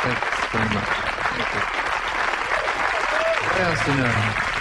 Thanks so much. Thank you. What else do you know?